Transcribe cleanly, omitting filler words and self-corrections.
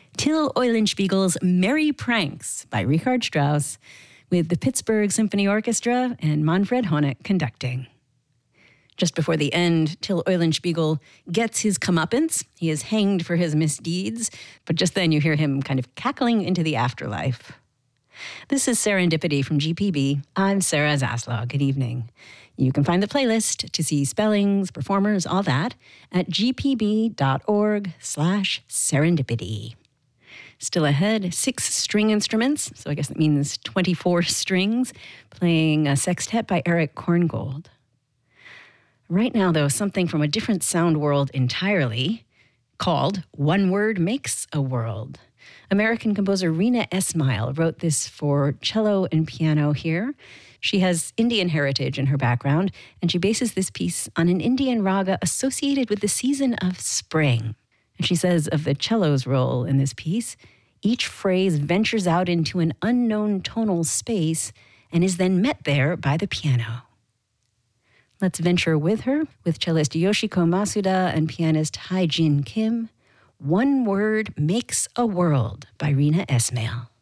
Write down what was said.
Till Eulenspiegel's Merry Pranks by Richard Strauss, with the Pittsburgh Symphony Orchestra and Manfred Honeck conducting. Just before the end, Till Eulenspiegel gets his comeuppance. He is hanged for his misdeeds, but just then you hear him kind of cackling into the afterlife. This is Serendipity from GPB. I'm Sarah Zaslow. Good evening. You can find the playlist to see spellings, performers, all that at gpb.org/serendipity. Still ahead, 6 string instruments, so I guess that means 24 strings, playing a sextet by Eric Korngold. Right now, though, something from a different sound world entirely, called One Word Makes a World. American composer Rina Esmail wrote this for cello and piano here. She has Indian heritage in her background, and she bases this piece on an Indian raga associated with the season of spring. And she says of the cello's role in this piece, each phrase ventures out into an unknown tonal space and is then met there by the piano. Let's venture with her, with cellist Yoshiko Masuda and pianist Hae-Jin Kim. One Word Makes a World by Rina Esmail.